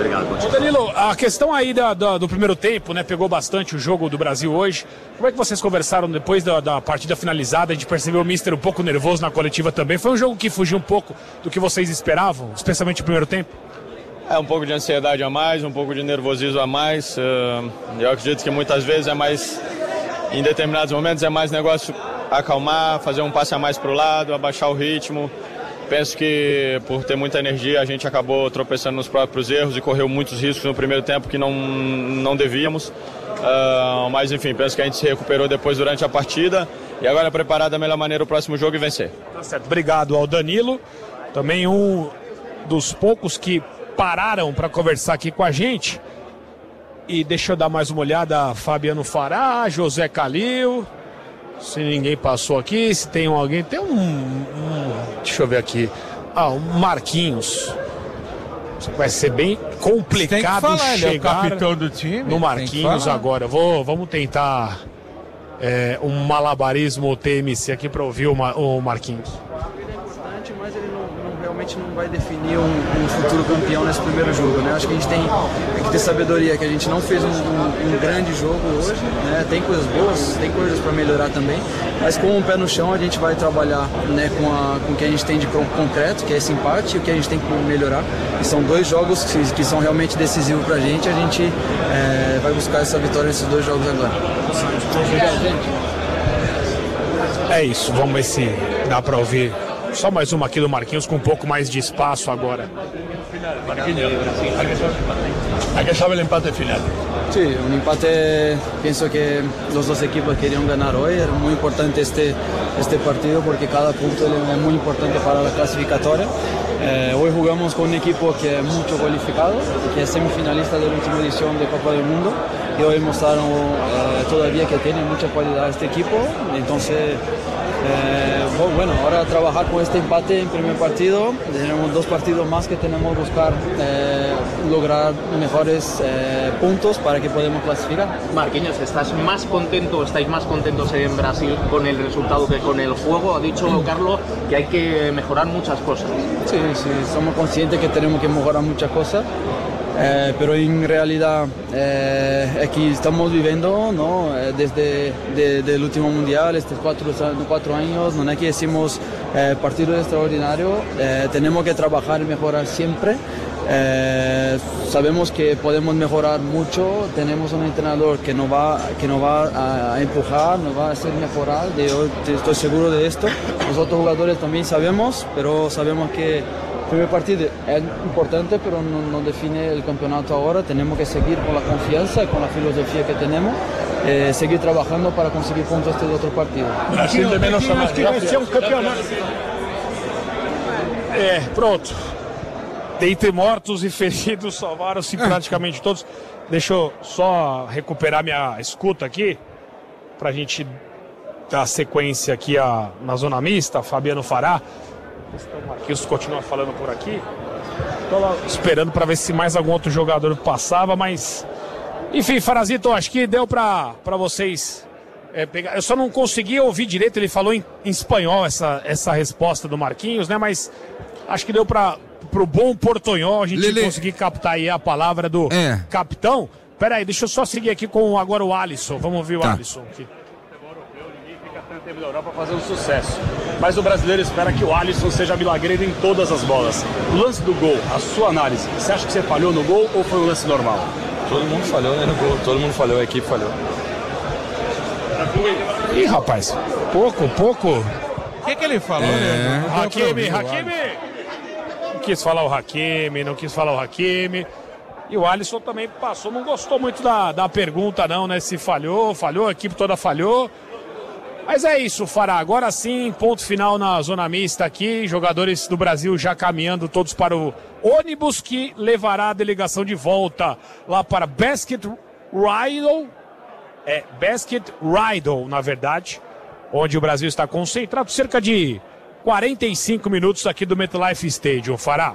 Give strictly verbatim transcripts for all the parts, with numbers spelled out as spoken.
Obrigado, Ô Danilo, a questão aí da, da, do primeiro tempo, né? Pegou bastante o jogo do Brasil hoje. Como é que vocês conversaram depois da, da partida finalizada? A gente percebeu o Mister um pouco nervoso na coletiva também. Foi um jogo que fugiu um pouco do que vocês esperavam, especialmente no primeiro tempo? É um pouco de ansiedade a mais, um pouco de nervosismo a mais. Eu acredito que muitas vezes é mais, em determinados momentos, é mais negócio acalmar, fazer um passe a mais para o lado, abaixar o ritmo. Penso que por ter muita energia a gente acabou tropeçando nos próprios erros e correu muitos riscos no primeiro tempo que não, não devíamos. Uh, mas enfim, penso que a gente se recuperou depois durante a partida e agora é preparar da melhor maneira o próximo jogo e vencer. Tá certo. Obrigado ao Danilo, também um dos poucos que pararam para conversar aqui com a gente. E deixa eu dar mais uma olhada, Fabiano Fará, José Calil. Se ninguém passou aqui, se tem alguém, tem um, um deixa eu ver aqui, ah, um Marquinhos. Vai ser bem complicado falar, chegar ele é o capitão do time, no Marquinhos agora. Vou, vamos tentar é, um malabarismo T M C aqui para ouvir o, Ma, o Marquinhos. Mas ele não, não, realmente não vai definir um, um futuro campeão nesse primeiro jogo, né? Acho que a gente tem, tem que ter sabedoria, que a gente não fez um, um, um grande jogo hoje, né? Tem coisas boas, tem coisas para melhorar também, mas com o pé no chão a gente vai trabalhar, né, com, a, com o que a gente tem de concreto, que é esse empate, e o que a gente tem que melhorar. E são dois jogos que, que são realmente decisivos para a gente, a gente é, vai buscar essa vitória nesses dois jogos agora. É isso, vamos ver se dá para ouvir. Só mais uma aqui do Marquinhos com um pouco mais de espaço agora. Marquinhos, ¿a qué sabe el empate final? Sí, un empate, pienso que los dos equipos querían ganar hoy, era muy importante este, este partido porque cada punto es muy importante para la clasificatoria. Eh, hoy jugamos con un equipo que es mucho cualificado, que es semifinalista de la última edición de Copa del Mundo y hoy mostraron eh, todavía que tiene mucha cualidad este equipo, entonces eh, bueno, ahora trabajar con este empate en primer partido, tenemos dos partidos más que tenemos que buscar eh, lograr mejores eh, puntos para que podamos clasificar. Marquinhos, ¿estás más contento, estáis más contentos en Brasil con el resultado que con el juego? Ha dicho mm. Carlos que hay que mejorar muchas cosas. Sí, sí, somos conscientes que tenemos que mejorar muchas cosas. Eh, pero en realidad eh, aquí estamos viviendo, ¿no? Eh, desde de, del último mundial, estos cuatro, cuatro años, no es que decimos eh, partido extraordinario, eh, tenemos que trabajar y mejorar siempre. Eh, sabemos que podemos mejorar mucho, tenemos un entrenador que nos va, que nos va a, a empujar, nos va a hacer mejorar, de, estoy seguro de esto. Nosotros jugadores también sabemos, pero sabemos que el primer partido es importante, pero no, no define el campeonato ahora. Tenemos que seguir con la confianza, con la filosofía que tenemos, eh, seguir trabajando para conseguir puntos este otro partido. Brasil de menos a mais. É, pronto. Dentre mortos e feridos, salvaram-se praticamente todos. Deixa eu só recuperar minha escuta aqui, pra gente dar sequência aqui a, na zona mista, Fabiano Fará. O Marquinhos continua falando por aqui. Estou lá esperando para ver se mais algum outro jogador passava, mas... Enfim, Farazito, acho que deu para vocês é, pegar... Eu só não consegui ouvir direito, ele falou em, em espanhol essa, essa resposta do Marquinhos, né? Mas acho que deu para o bom portunhol a gente Lelê. conseguir captar aí a palavra do é. capitão. Pera aí, deixa eu só seguir aqui com agora o Alisson. Vamos ouvir o tá. Alisson aqui. Teve da Europa fazendo sucesso, mas o brasileiro espera que o Alisson seja milagreiro em todas as bolas. O lance do gol, a sua análise, você acha que você falhou no gol ou foi um lance normal? Todo mundo falhou, né, no gol, todo mundo falhou, a equipe falhou. Ih, rapaz, pouco, pouco. O que, que ele falou? É. Hakimi, Hakimi! Não quis falar o Hakimi, não quis falar o Hakimi. E o Alisson também passou, não gostou muito da, da pergunta não, né, se falhou, falhou, a equipe toda falhou. Mas é isso, Fará. Agora sim, ponto final na zona mista aqui. Jogadores do Brasil já caminhando todos para o ônibus que levará a delegação de volta lá para Basket Ridle. É, Basket Ridle, na verdade, onde o Brasil está concentrado. Cerca de quarenta e cinco minutos aqui do MetLife Stadium, Fará.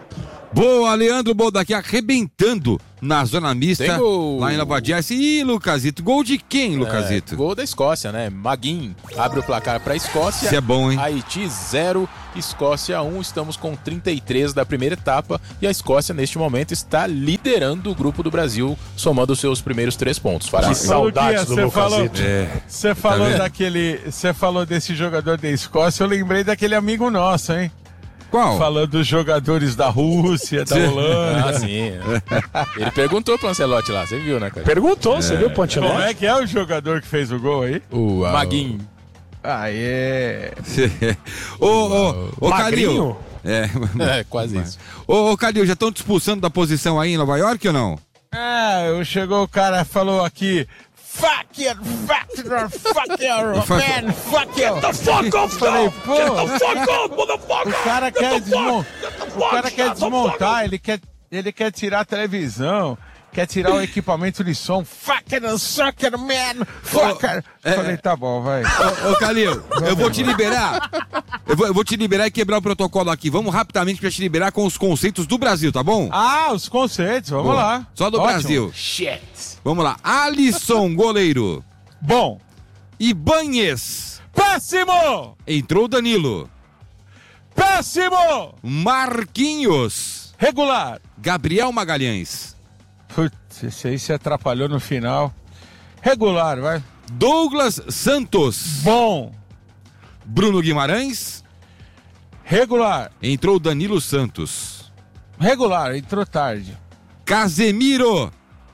Boa, Leandro Boldaqui arrebentando na zona mista, lá em Nova Jersey. Ih, Lucasito, gol de quem, Lucasito? É, gol da Escócia, né? Maguinho abre o placar para a Escócia. Isso é bom, hein? Haiti zero, Escócia um. Estamos com trinta e três da primeira etapa e a Escócia, neste momento, está liderando o grupo do Brasil, somando os seus primeiros três pontos. Que saudades do Lucasito. Você É, falou tá daquele, você falou desse jogador da Escócia, eu lembrei daquele amigo nosso, hein? Qual? Falando dos jogadores da Rússia, da Holanda. Ah, sim. Ele perguntou pro Ancelotti lá, você viu, né, cara? Perguntou, você viu o Pantelotti? Como é que é o jogador que fez o gol aí? O Maguinho. Ah, é. Ô, ô, ô, Calil. É, É, quase isso. Ô, ô, Calil, já estão te expulsando da posição aí em Nova York ou não? É, chegou o cara falou aqui. Fuck you, fuck you, fuck you, man, fuck you. Get the fuck off, falei, pô, get the fuck off, motherfucker. O cara quer desmontar, o cara quer desmontar, ele quer, ele quer tirar a televisão, quer tirar o equipamento de som. Fucking sucker, man, fucker. É, Falei, tá bom, vai. Ô, ô Calil, eu vou te liberar. Eu vou, eu vou te liberar e quebrar o protocolo aqui. Vamos rapidamente pra te liberar com os conceitos do Brasil, tá bom? Ah, os conceitos, vamos Boa. lá. Só do Ótimo. Brasil. Shit. Vamos lá. Alisson, goleiro. Bom. Ibanez. Péssimo! Entrou Danilo. Péssimo! Marquinhos. Regular. Gabriel Magalhães. Putz, esse aí se atrapalhou no final. Regular, vai. Douglas Santos. Bom. Bruno Guimarães. Regular. Entrou Danilo Santos. Regular, entrou tarde. Casemiro.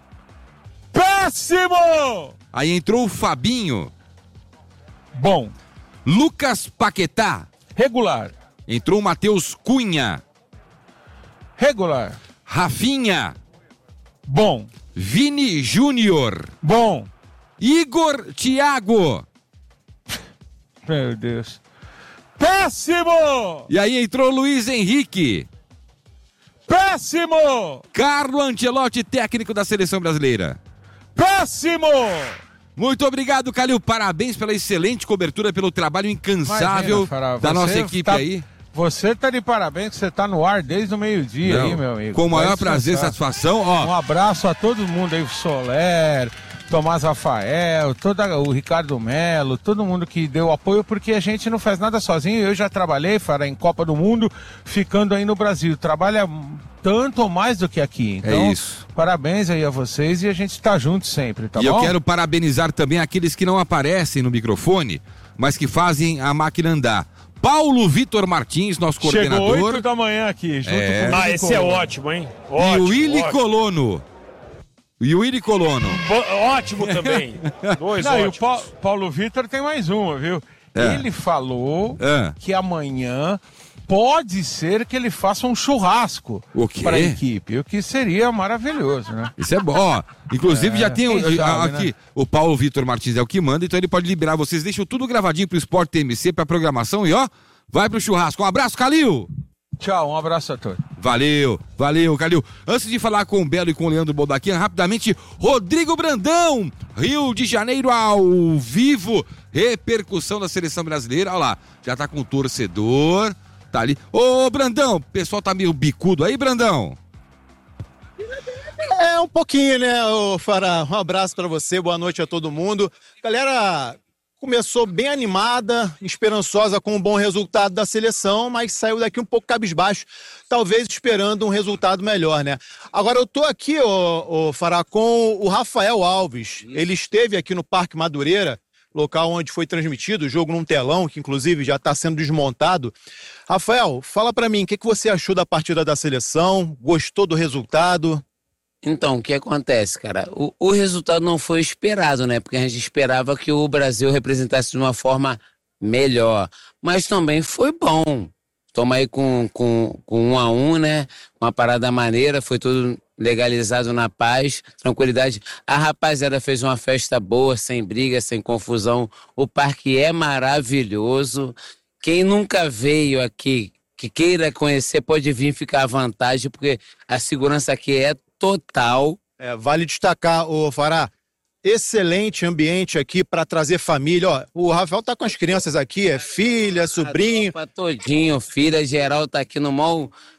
Péssimo! Aí entrou o Fabinho. Bom. Lucas Paquetá. Regular. Entrou o Matheus Cunha. Regular. Rafinha. Bom. Vini Júnior. Bom. Igor Thiago. Meu Deus. Péssimo! E aí entrou Luiz Henrique. Péssimo! Carlo Ancelotti, técnico da seleção brasileira. Péssimo! Muito obrigado, Calil. Parabéns pela excelente cobertura, pelo trabalho incansável Imagina, Fará, da você nossa equipe tá, aí. Você tá de parabéns que você tá no ar desde o meio-dia aí, meu amigo. Com o maior Vai prazer e descansar. satisfação. Ó, Um abraço a todo mundo aí, o Soler, Tomás Rafael, toda, o Ricardo Melo, todo mundo que deu apoio, porque a gente não faz nada sozinho. Eu já trabalhei, Fará, em Copa do Mundo, ficando aí no Brasil. Trabalha tanto ou mais do que aqui. Então, é isso. Parabéns aí a vocês e a gente tá junto sempre, tá e bom? eu quero parabenizar também aqueles que não aparecem no microfone, mas que fazem a máquina andar. Paulo Vitor Martins, nosso coordenador. Chegou oito da manhã aqui, junto É. com o Ah, Willi esse é Colombo. ótimo, hein? E Ótimo, o Willi ótimo. Colono. E o Willi Colono. Bo- Ótimo também. Dois Não, e o ótimos. Pa- Paulo Vitor tem mais uma, viu? É. Ele falou É. que amanhã pode ser que ele faça um churrasco O quê? para a equipe, o que seria maravilhoso, né? Isso é bom. Ó, inclusive É, já tem o- quem a- sabe, aqui, né? o Paulo Vitor Martins é o que manda, então ele pode liberar vocês. Deixam tudo gravadinho pro Sport T M C, pra programação e ó, vai pro churrasco. Um abraço, Calil! Tchau, um abraço a todos. Valeu, valeu, Calil. Antes de falar com o Belo e com o Leandro Boldaquian, rapidamente, Rodrigo Brandão, Rio de Janeiro ao vivo, repercussão da seleção brasileira. Olha lá, já tá com o torcedor, tá ali. Ô, Brandão, o pessoal tá meio bicudo aí, Brandão? É, um pouquinho, né, ô Fará? Um abraço pra você, boa noite a todo mundo. Galera, começou bem animada, esperançosa com um bom resultado da seleção, mas saiu daqui um pouco cabisbaixo, talvez esperando um resultado melhor, né? Agora eu tô aqui, ô, ô Fará, com o Rafael Alves. Ele esteve aqui no Parque Madureira, local onde foi transmitido o jogo num telão, que inclusive já está sendo desmontado. Rafael, fala pra mim, o que, que você achou da partida da seleção? Gostou do resultado? Então, o que acontece, cara? O, o resultado não foi esperado, né? Porque a gente esperava que o Brasil representasse de uma forma melhor. Mas também foi bom. Toma aí com, com, com um a um, né? Uma parada maneira, foi tudo legalizado na paz, tranquilidade. A rapaziada fez uma festa boa, sem briga, sem confusão. O parque é maravilhoso. Quem nunca veio aqui, que queira conhecer, pode vir ficar à vantagem, porque a segurança aqui é total. É, vale destacar, ô Fará, excelente ambiente aqui para trazer família. Ó, o Rafael tá com as crianças aqui, é filha, sobrinho. Pra todinho, filha, geral tá aqui no mall.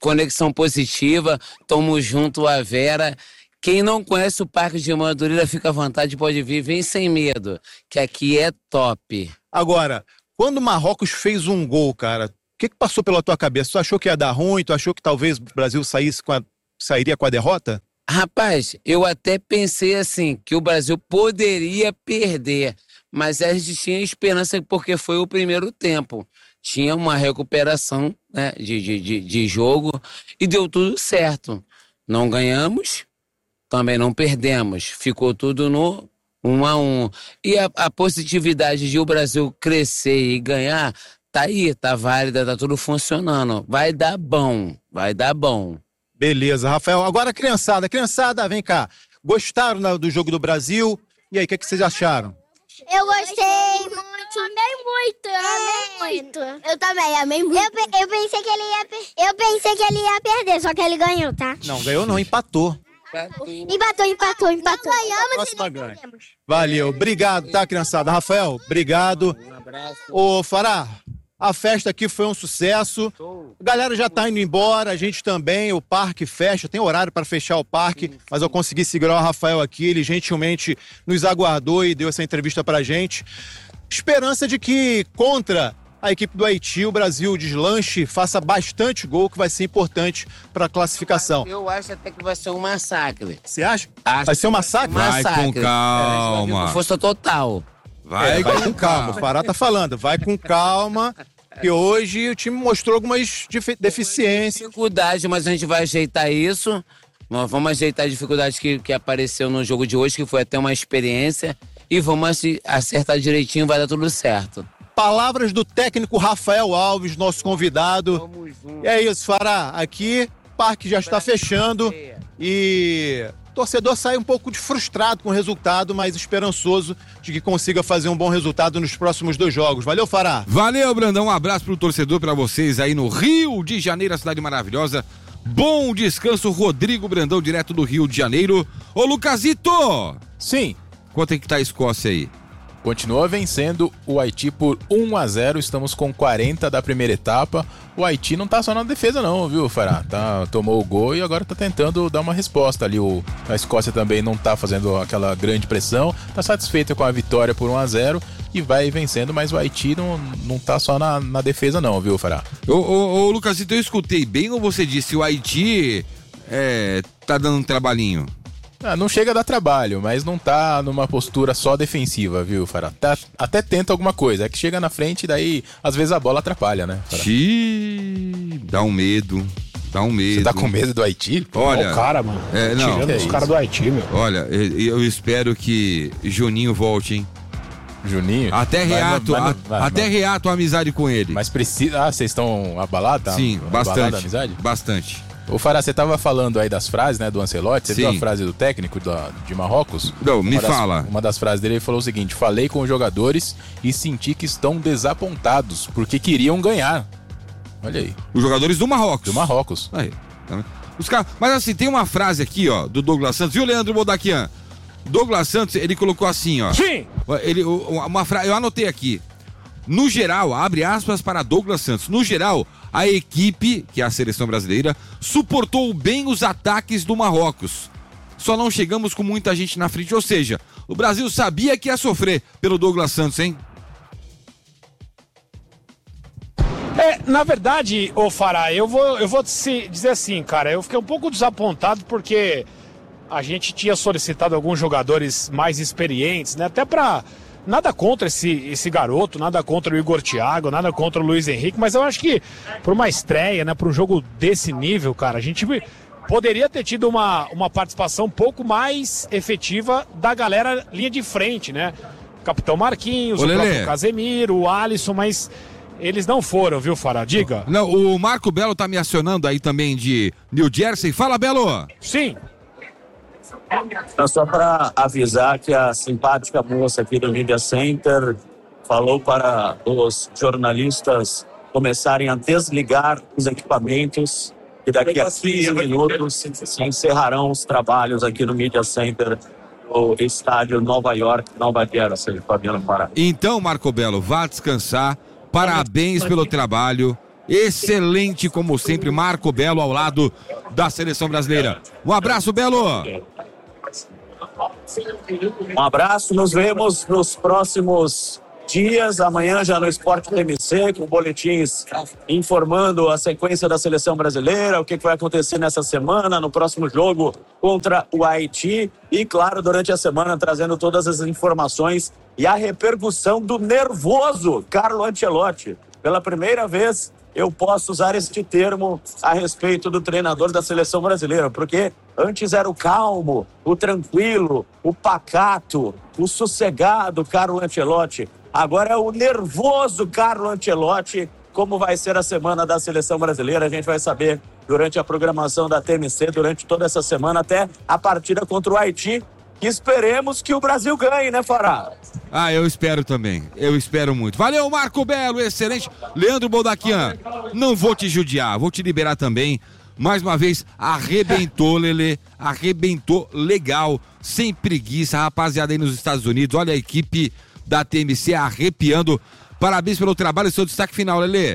conexão positiva, tamo junto a Vera. Quem não conhece o Parque de Madureira, fica à vontade, pode vir, vem sem medo, que aqui é top. Agora, quando o Marrocos fez um gol, cara, o que, que passou pela tua cabeça? Tu achou que ia dar ruim? Tu achou que talvez o Brasil saísse com a, sairia com a derrota? Rapaz, eu até pensei assim, que o Brasil poderia perder, mas a gente tinha esperança porque foi o primeiro tempo. Tinha uma recuperação, né, de, de, de, de jogo e deu tudo certo. Não ganhamos, também não perdemos. Ficou tudo no um a um. E a, a positividade de o Brasil crescer e ganhar, tá aí, tá válida, tá tudo funcionando. Vai dar bom, vai dar bom. Beleza, Rafael. Agora, criançada, criançada, vem cá. Gostaram do jogo do Brasil? E aí, o que, que vocês acharam? Eu gostei muito. Amei muito, eu amei muito. Eu também, amei muito. Eu, pe- eu, pensei que ele ia per- eu pensei que ele ia perder, só que ele ganhou, tá? Não, ganhou não, empatou. Empatou, empatou, empatou. Nós ganhamos Próxima ganha. Valeu, obrigado, tá, criançada? Rafael, obrigado. Um abraço. Ô, Fará, a festa aqui foi um sucesso. A galera já tá indo embora, a gente também. O parque fecha, tem horário para fechar o parque, mas eu consegui segurar o Rafael aqui. Ele gentilmente nos aguardou e deu essa entrevista pra gente. Esperança de que contra a equipe do Haiti, o Brasil deslanche, faça bastante gol, que vai ser importante para a classificação. Eu acho até que vai ser um massacre. Você acha? Acho vai ser um massacre? Vai com calma. Com força total. Vai, é, vai com com calma. O Fará tá falando, vai com calma. E hoje o time mostrou algumas dif- deficiências. Dificuldade, mas a gente vai ajeitar isso. Nós vamos ajeitar a dificuldade que, que apareceu no jogo de hoje, que foi até uma experiência. E vamos acertar direitinho, vai dar tudo certo. Palavras do técnico Rafael Alves, nosso convidado. E é isso, Fará. Aqui, o parque já está fechando. E o torcedor sai um pouco de frustrado com o resultado, mas esperançoso de que consiga fazer um bom resultado nos próximos dois jogos. Valeu, Fará. Valeu, Brandão. Um abraço pro torcedor, pra vocês aí no Rio de Janeiro, a cidade maravilhosa. Bom descanso, Rodrigo Brandão, direto do Rio de Janeiro. Ô, Lucasito! Sim. Quanto é que tá a Escócia aí? Continua vencendo o Haiti por um a zero, estamos com quarenta da primeira etapa. O Haiti não tá só na defesa não, viu, Fará? Tá, tomou o gol e agora tá tentando dar uma resposta ali. O, a Escócia também não tá fazendo aquela grande pressão, tá satisfeita com a vitória por um a zero e vai vencendo, mas o Haiti não, não tá só na, na defesa não, viu, Fará? Ô, ô, ô Lucasito, eu escutei bem ou você disse o Haiti é, tá dando um trabalhinho? Ah, não chega a dar trabalho, mas não tá numa postura só defensiva, viu, Fará? Tá, até tenta alguma coisa, é que chega na frente e daí às vezes a bola atrapalha, né, Fará? Xiii, dá um medo, dá um medo. Você tá com medo do Haiti? Olha, o cara, mano. É, não, tirando é os caras do Haiti, meu. Olha, eu, eu espero que Juninho volte, hein? Juninho? Até reato, vai, vai, a, vai, até vai. reato a amizade com ele. Mas precisa... Ah, vocês estão abalados? Sim, abalada bastante, a amizade? bastante. Ô Fará, você tava falando aí das frases, né, do Ancelotti, você Sim. viu a frase do técnico da, de Marrocos? Não, me uma das, fala. Uma das frases dele, ele falou o seguinte: falei com os jogadores e senti que estão desapontados, porque queriam ganhar. Olha aí. Os jogadores do Marrocos. Do Marrocos. Aí, tá vendo? Os caras, mas assim, tem uma frase aqui, ó, do Douglas Santos, viu, Leandro Bodaquian? Douglas Santos, ele colocou assim, ó. Sim! Ele, uma frase, eu anotei aqui. No geral, abre aspas para Douglas Santos, no geral, a equipe, que é a seleção brasileira, suportou bem os ataques do Marrocos. Só não chegamos com muita gente na frente, ou seja, o Brasil sabia que ia sofrer pelo Douglas Santos, hein? É, na verdade, ô Fará, eu vou, eu vou te dizer assim, cara, eu fiquei um pouco desapontado porque a gente tinha solicitado alguns jogadores mais experientes, né, até pra... Nada contra esse, esse garoto, nada contra o Igor Thiago, nada contra o Luiz Henrique, mas eu acho que por uma estreia, né, para um jogo desse nível, cara, a gente poderia ter tido uma, uma participação um pouco mais efetiva da galera linha de frente, né? Capitão Marquinhos, Ô, o Lelê. próprio Casemiro, o Alisson, mas eles não foram, viu, Fará? Diga. Não, o Marco Belo tá me acionando aí também de New Jersey. Fala, Belo! Sim. Então, só para avisar que a simpática moça aqui do Media Center falou para os jornalistas começarem a desligar os equipamentos e daqui a quinze minutos se encerrarão os trabalhos aqui no Media Center do estádio Nova York, Nova Jersey, Fabiano Pará. Então, Marco Belo, vá descansar. Parabéns pelo trabalho. excelente como sempre, Marco Belo ao lado da seleção brasileira. Um abraço, Belo. Um abraço, nos vemos nos próximos dias, amanhã já no Esporte T M C, com boletins informando a sequência da seleção brasileira, o que vai acontecer nessa semana, no próximo jogo contra o Haiti e, claro, durante a semana trazendo todas as informações e a repercussão do nervoso Carlo Ancelotti. Pela primeira vez eu posso usar este termo a respeito do treinador da seleção brasileira, porque antes era o calmo, o tranquilo, o pacato, o sossegado Carlo Ancelotti. Agora é o nervoso Carlo Ancelotti. Como vai ser a semana da seleção brasileira, a gente vai saber durante a programação da T M C, durante toda essa semana, até a partida contra o Haiti. Que esperemos que o Brasil ganhe, né, Fará? Ah, eu espero também. Eu espero muito. Valeu, Marco Belo, excelente. Leandro Boldaquian, não vou te judiar, vou te liberar também. Mais uma vez, arrebentou, Lelê. Arrebentou legal, sem preguiça. Rapaziada aí nos Estados Unidos, olha a equipe da T M C arrepiando. Parabéns pelo trabalho e seu destaque final, Lelê.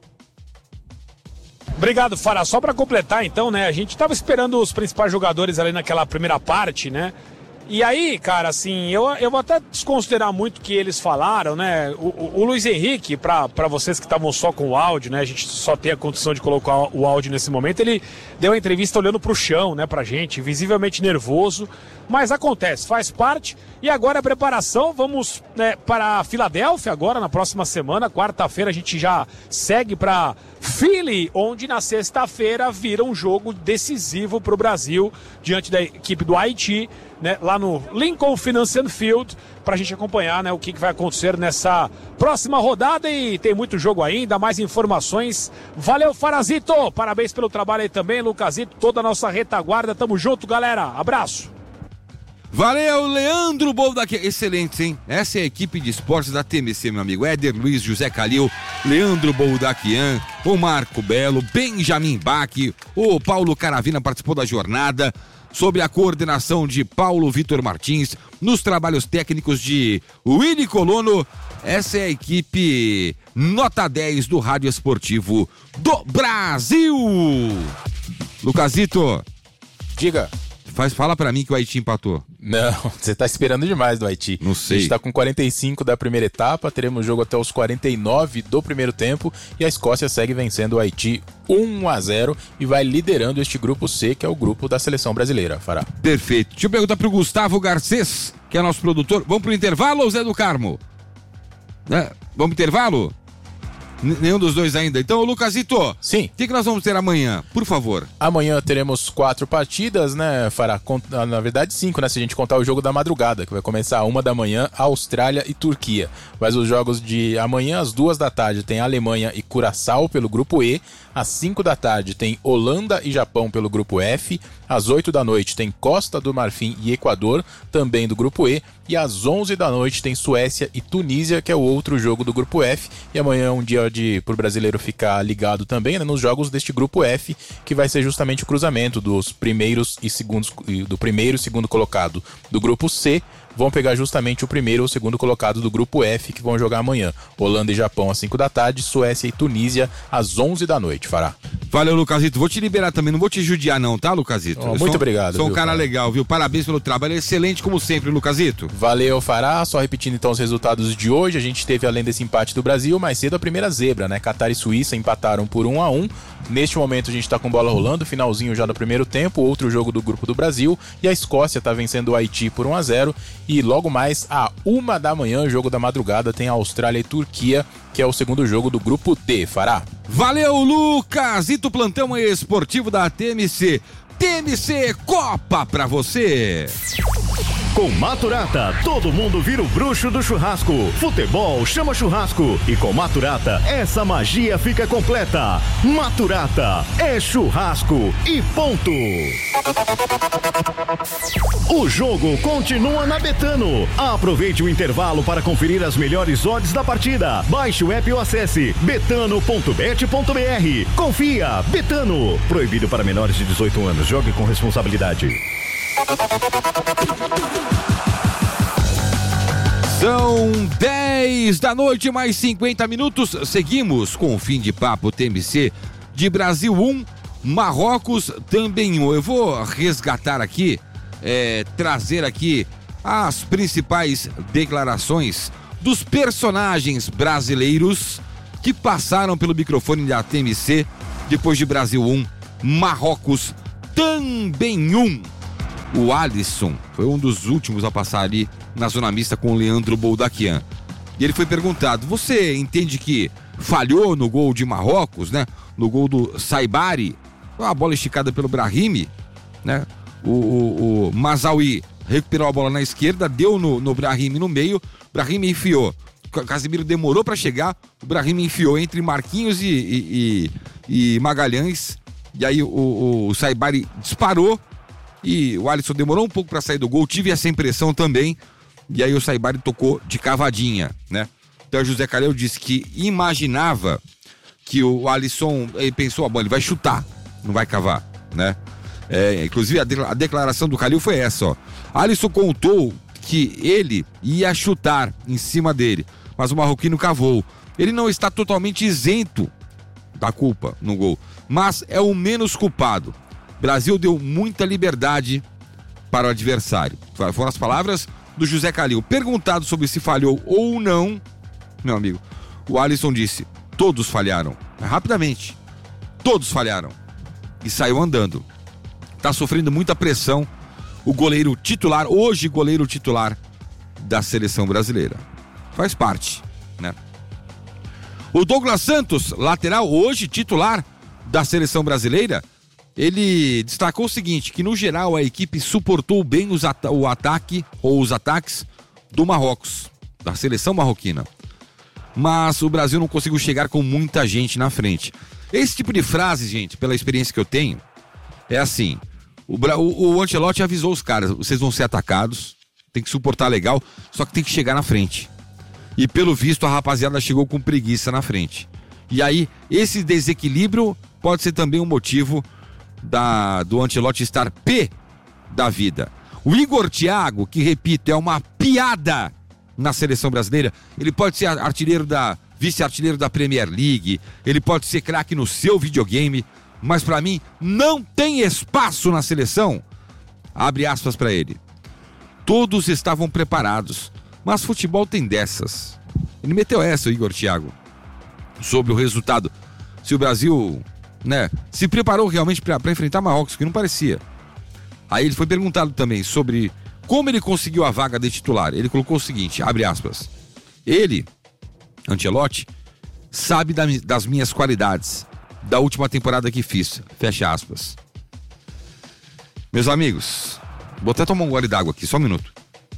Obrigado, Fará. Só para completar, então, né? A gente tava esperando os principais jogadores ali naquela primeira parte, né? E aí, cara, assim, eu, eu vou até desconsiderar muito o que eles falaram, né? O, o, o Luiz Henrique, pra, pra vocês que estavam só com o áudio, né? A gente só tem a condição de colocar o áudio nesse momento. Ele deu uma entrevista olhando pro chão, né, pra gente, visivelmente nervoso. Mas acontece, faz parte. E agora a preparação, vamos, né, para a Filadélfia agora, na próxima semana. Quarta-feira a gente já segue para Philly, onde na sexta-feira vira um jogo decisivo para o Brasil, diante da equipe do Haiti, né, lá no Lincoln Financial Field, para a gente acompanhar, né, o que, que vai acontecer nessa próxima rodada. E tem muito jogo ainda, mais informações. Valeu, Farazito! Parabéns pelo trabalho aí também, Lucasito, toda a nossa retaguarda. Tamo junto, galera. Abraço! Valeu, Leandro Boldaquian. Excelente, hein? Essa é a equipe de esportes da T M C, meu amigo. Éder Luiz, José Calil, Leandro Boldaquian, o Marco Belo, Benjamin Bach, o Paulo Caravina participou da jornada, sob a coordenação de Paulo Vitor Martins, nos trabalhos técnicos de Willy Colono. Essa é a equipe nota dez do Rádio Esportivo do Brasil. Lucasito. Diga. Faz, fala pra mim que o Haiti empatou. Não, você tá esperando demais do Haiti. Não sei. A gente tá com quarenta e cinco da primeira etapa, teremos jogo até os quarenta e nove do primeiro tempo e a Escócia segue vencendo o Haiti um a zero e vai liderando este grupo C, que é o grupo da seleção brasileira, Fará. Perfeito. Deixa eu perguntar pro Gustavo Garcês, que é nosso produtor. Vamos pro intervalo ou Zé do Carmo? Né? Vamos pro intervalo? N- nenhum dos dois ainda. Então, Lucasito. Sim. O que, que nós vamos ter amanhã? Por favor. Amanhã teremos quatro partidas, né, Fará? Na verdade, cinco, né? Se a gente contar o jogo da madrugada, que vai começar a uma da manhã, Austrália e Turquia. Mas os jogos de amanhã, às duas da tarde, tem Alemanha e Curaçao pelo grupo E. Às cinco da tarde tem Holanda e Japão pelo grupo F. Às oito da noite tem Costa do Marfim e Equador, também do grupo E. E às onze da noite tem Suécia e Tunísia, que é o outro jogo do grupo F. E amanhã é um dia de pro brasileiro ficar ligado também, né, nos jogos deste grupo F, que vai ser justamente o cruzamento dos primeiros e segundos, do primeiro e segundo colocado do grupo C. Vão pegar justamente o primeiro ou o segundo colocado do grupo F, que vão jogar amanhã. Holanda e Japão às cinco da tarde, Suécia e Tunísia às onze da noite, Fará. Valeu, Lucasito. Vou te liberar também, não vou te judiar não, tá, Lucasito? Oh, muito sou, obrigado. Sou um viu, cara Fará? legal, viu? Parabéns pelo trabalho, excelente como sempre, Lucasito. Valeu, Fará. Só repetindo então os resultados de hoje, a gente teve, além desse empate do Brasil, mais cedo a primeira zebra, né? Catar e Suíça empataram por um a um. Neste momento a gente tá com bola rolando, finalzinho já no primeiro tempo, outro jogo do grupo do Brasil, e a Escócia tá vencendo o Haiti por um a zero, e logo mais a uma da manhã, jogo da madrugada, tem a Austrália e Turquia, que é o segundo jogo do grupo D, Fará. Valeu, Lucasito, plantão esportivo da T M C. T M C Copa pra você. Com Maturata, todo mundo vira o bruxo do churrasco. Futebol chama churrasco. E com Maturata, essa magia fica completa. Maturata é churrasco e ponto. O jogo continua na Betano. Aproveite o intervalo para conferir as melhores odds da partida. Baixe o app ou acesse betano ponto bet ponto br. Confia, Betano. Proibido para menores de dezoito anos. Jogue com responsabilidade. São dez da noite, mais cinquenta minutos. Seguimos com o fim de papo T M C de Brasil um, Marrocos também um. Eu vou resgatar aqui, é, trazer aqui as principais declarações dos personagens brasileiros que passaram pelo microfone da T M C depois de Brasil um, Marrocos também um. O Alisson foi um dos últimos a passar ali na zona mista com o Leandro Boldaquian. E ele foi perguntado: você entende que falhou no gol de Marrocos, né? No gol do Saibari, uma bola esticada pelo Brahimi, né? O, o, o Mazawi recuperou a bola na esquerda, deu no, no Brahimi no meio, Brahimi enfiou. Casemiro demorou para chegar, o Brahimi enfiou entre Marquinhos e, e, e, e Magalhães, e aí o, o, o Saibari disparou e o Alisson demorou um pouco para sair do gol, tive essa impressão também, e aí o Saibari tocou de cavadinha, né? Então o José Calil disse que imaginava que o Alisson, ele pensou, ah, bom, ele vai chutar, não vai cavar, né? É, inclusive a, de, a declaração do Calil foi essa, ó. Alisson contou que ele ia chutar em cima dele, mas o marroquino cavou. Ele não está totalmente isento da culpa no gol, mas é o menos culpado. Brasil deu muita liberdade para o adversário. Foram as palavras do José Calil. Perguntado sobre se falhou ou não, meu amigo, o Alisson disse: todos falharam. Rapidamente. Todos falharam. E saiu andando. Está sofrendo muita pressão o goleiro titular, hoje goleiro titular da seleção brasileira. Faz parte, né? O Douglas Santos, lateral, hoje titular da seleção brasileira, ele destacou o seguinte, que no geral a equipe suportou bem os at- o ataque ou os ataques do Marrocos, da seleção marroquina. Mas o Brasil não conseguiu chegar com muita gente na frente. Esse tipo de frase, gente, pela experiência que eu tenho, é assim: o, o, o Ancelotti avisou os caras, vocês vão ser atacados, tem que suportar legal, só que tem que chegar na frente. E pelo visto a rapaziada chegou com preguiça na frente. E aí esse desequilíbrio pode ser também um motivo da, do Ancelotti estar pé da vida. O Igor Thiago, que repito, é uma piada na seleção brasileira, ele pode ser artilheiro da, vice-artilheiro da Premier League, ele pode ser craque no seu videogame, mas pra mim não tem espaço na seleção. Abre aspas pra ele: todos estavam preparados, mas futebol tem dessas. Ele meteu essa, o Igor Thiago, sobre o resultado. Se o Brasil, né, se preparou realmente pra, pra enfrentar Marrocos, que não parecia. Aí ele foi perguntado também sobre como ele conseguiu a vaga de titular. Ele colocou o seguinte, abre aspas: ele, Ancelotti, sabe da, das minhas qualidades da última temporada que fiz, fecha aspas. Meus amigos, vou até tomar um gole d'água aqui, só um minuto.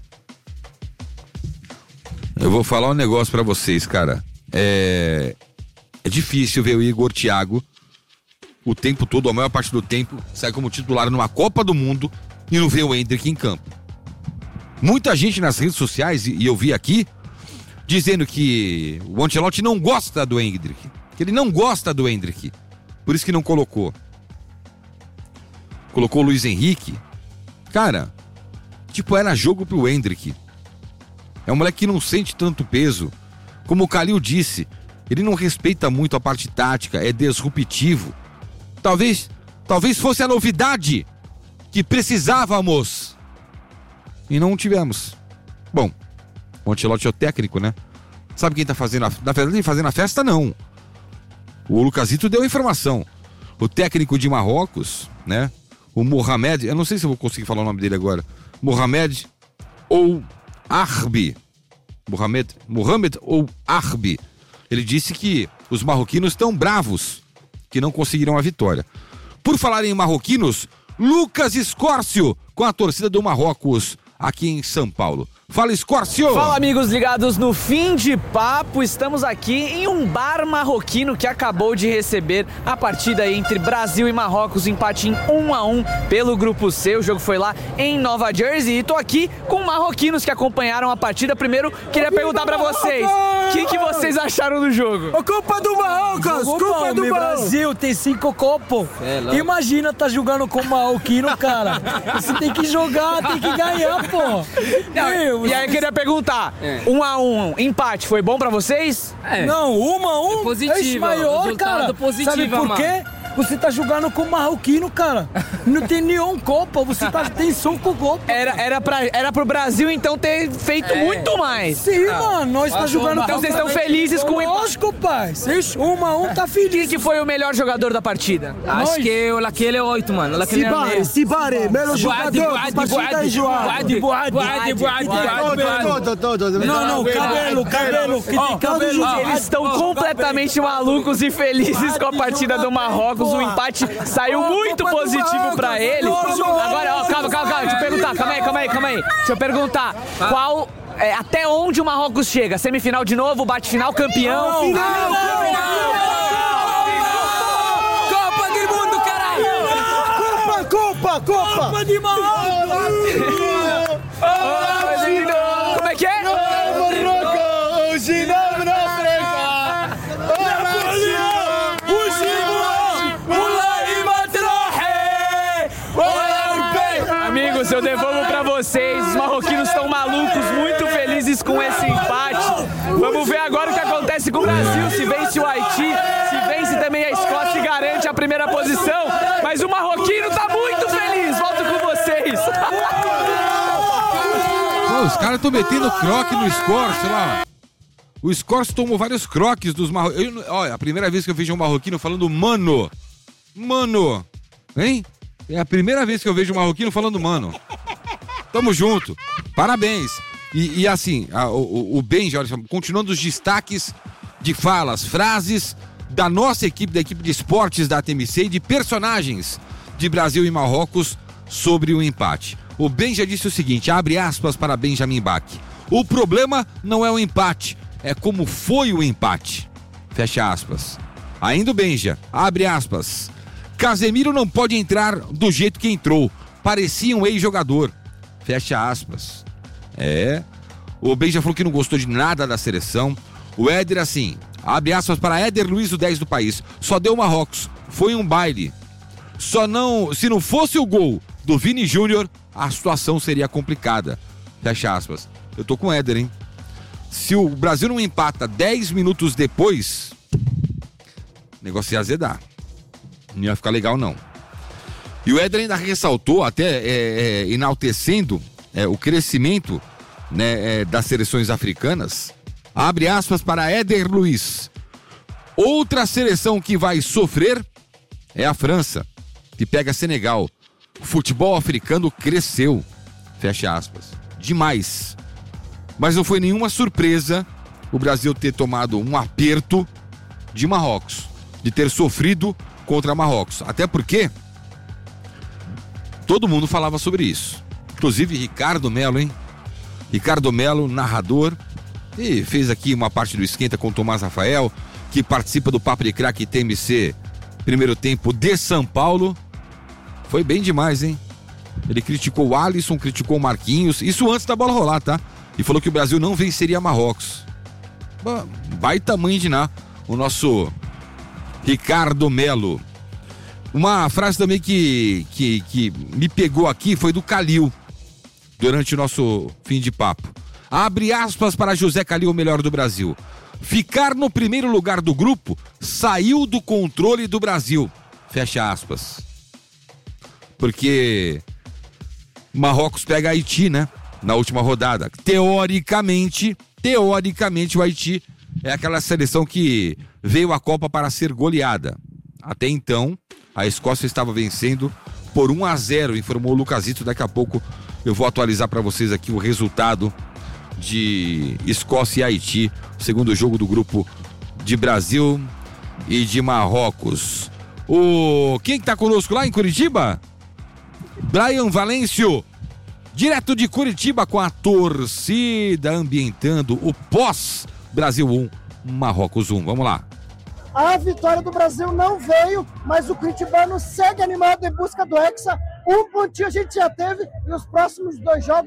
Eu vou falar um negócio pra vocês, cara. É, é difícil ver o Igor Thiago o tempo todo, a maior parte do tempo, sai como titular numa Copa do Mundo e não vê o Endrick em campo. Muita gente nas redes sociais, e eu vi aqui, dizendo que o Ancelotti não gosta do Endrick, que ele não gosta do Endrick, por isso que não colocou. Colocou o Luiz Henrique. Cara, tipo, era jogo pro Endrick. É um moleque que não sente tanto peso. Como o Calil disse, ele não respeita muito a parte tática, é disruptivo. Talvez, talvez fosse a novidade que precisávamos e não tivemos. Bom, o Ancelotti é o técnico, né? Sabe quem tá fazendo a... Na verdade, fazendo a festa, não. O Lucasito deu a informação. O técnico de Marrocos, né? O Mohamed, eu não sei se eu vou conseguir falar o nome dele agora. Mohamed ou Arbi. Mohamed, Mohamed ou Arbi. Ele disse que os marroquinos estão bravos, que não conseguiram a vitória. Por falar em marroquinos, Lucas Escórcio com a torcida do Marrocos aqui em São Paulo. Fala, Escórcio! Fala, amigos ligados no Fim de Papo. Estamos aqui em um bar marroquino que acabou de receber a partida entre Brasil e Marrocos, empate em um a um pelo Grupo C. O jogo foi lá em Nova Jersey e tô aqui com marroquinos que acompanharam a partida. Primeiro, queria perguntar pra vocês, O que, que vocês acharam do jogo? A culpa do Marrocos, culpa do Brasil, tem cinco copos. É, imagina tá jogando com o marroquino, cara. Você tem que jogar, tem que ganhar, pô. Não, Meu, e aí eu queria perguntar, é. um a um, empate, foi bom pra vocês? É. Não, um a um é positivo, é maior, cara. Positivo, Sabe por quê? Você tá jogando com o marroquino, cara. Não tem nenhum copa, você tá, tem cinco copas. Era, era, pra, era pro Brasil, então, ter feito é. muito mais. Sim, ah. mano, nós tá jogando... Então vocês estão felizes com o empate? Lógico, pai. Vocês, um a um, tá feliz. Quem que foi o melhor jogador da partida? Acho nós. que o Laquele é oito, mano. Sibare, Sibare, melhor jogador. Boade, Boade, Boade, Boade, Boade. Não, não, cabelo, cabelo, que tem cabelo. Eles estão completamente malucos e felizes com a partida do Marrocos. O empate saiu muito positivo pra ele. Agora, ó, calma, calma, calma. Deixa eu perguntar. Calma aí, calma aí, calma aí. Deixa eu perguntar. Qual... É, até onde o Marrocos chega? Semifinal de novo? Bate final? Campeão? Final! Copa do Mundo, caralho! Copa, Copa, Copa! Copa de Marrocos! Como é que é? Marrocos! O Ginão na África! O Ginão! Amigos, eu devolvo pra vocês. Os marroquinos estão malucos, muito felizes com esse empate. Vamos ver agora o que acontece com o Brasil. Se vence o Haiti, se vence também a Escócia e garante a primeira posição. Mas o marroquino tá muito feliz. Volto com vocês. Pô, os caras estão metendo croque no Scorce lá. O Scorce tomou vários croques dos marroquinos. Olha, a primeira vez que eu vejo um marroquino falando mano. Mano. Hein? É a primeira vez que eu vejo um marroquino falando mano. Tamo junto. Parabéns. E, e assim, a, o, o Benja, continuando os destaques de falas, frases da nossa equipe, da equipe de esportes da T M C e de personagens de Brasil e Marrocos sobre o empate. O Benja disse o seguinte, abre aspas para Benjamin Bach. O problema não é o empate, é como foi o empate. Fecha aspas. Ainda o Benja, abre aspas. Casemiro não pode entrar do jeito que entrou. Parecia um ex-jogador. Fecha aspas. É. O Benja falou que não gostou de nada da seleção. O Éder, assim, abre aspas para Éder Luiz, o dez do país. Só deu Marrocos. Foi um baile. Só não... Se não fosse o gol do Vini Júnior, a situação seria complicada. Fecha aspas. Eu tô com o Éder, hein? Se o Brasil não empata dez minutos depois, o negócio ia azedar. Não ia ficar legal, não. E o Éder ainda ressaltou, até é, é, enaltecendo é, o crescimento, né, é, das seleções africanas. Abre aspas para Éder Luiz. Outra seleção que vai sofrer é a França, que pega Senegal. O futebol africano cresceu. Fecha aspas. Demais. Mas não foi nenhuma surpresa o Brasil ter tomado um aperto de Marrocos, de ter sofrido contra Marrocos. Até porque todo mundo falava sobre isso. Inclusive Ricardo Melo, hein? Ricardo Melo, narrador, e fez aqui uma parte do Esquenta com o Tomás Rafael, que participa do Papo de Craque T M C Primeiro Tempo de São Paulo. Foi bem demais, hein? Ele criticou o Alisson, criticou o Marquinhos, isso antes da bola rolar, tá? E falou que o Brasil não venceria Marrocos. Baita mãe de ná, o nosso Ricardo Melo. Uma frase também que, que, que me pegou aqui foi do Calil, durante o nosso fim de papo. Abre aspas para José Calil, o melhor do Brasil. Ficar no primeiro lugar do grupo saiu do controle do Brasil. Fecha aspas. Porque Marrocos pega Haiti, né? Na última rodada. Teoricamente, teoricamente o Haiti é aquela seleção que veio à Copa para ser goleada. Até então, a Escócia estava vencendo por um a zero, informou o Lucasito. Daqui a pouco eu vou atualizar para vocês aqui o resultado de Escócia e Haiti, segundo jogo do grupo de Brasil e de Marrocos. O quem que tá conosco lá em Curitiba? Brian Valêncio, direto de Curitiba, com a torcida ambientando o pós Brasil um, Marrocos um. Vamos lá. A vitória do Brasil não veio, mas o curitibano segue animado em busca do Hexa. Um pontinho a gente já teve e os próximos dois jogos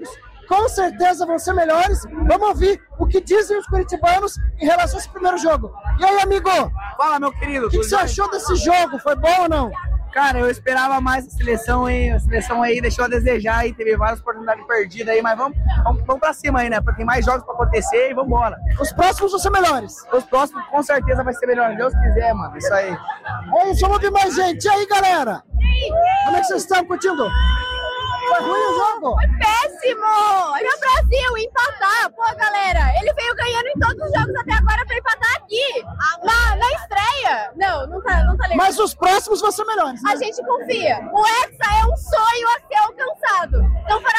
com certeza vão ser melhores. Vamos ouvir o que dizem os curitibanos em relação a esse primeiro jogo. E aí, amigo? Fala, meu querido. O que, que você achou desse jogo? Foi bom ou não? Cara, eu esperava mais a seleção, hein? A seleção aí deixou a desejar e teve várias oportunidades perdidas aí, mas vamos, vamos, vamos pra cima aí, né? Porque tem mais jogos pra acontecer e vambora. Os próximos vão ser melhores? Os próximos com certeza vai ser melhor, se Deus quiser, mano. Isso aí. É isso, vamos ouvir mais gente. E aí, galera? Como é que vocês estão curtindo? Foi ruim o jogo? Foi péssimo! Olha o Brasil, empatar. Pô, galera, ele veio ganhando em todos os jogos até agora pra empatar aqui. Na, na estreia. Não, não tá, não tá legal. Mas os próximos vão ser melhores, né? A gente confia. O Hexa é um sonho a ser alcançado. Então, para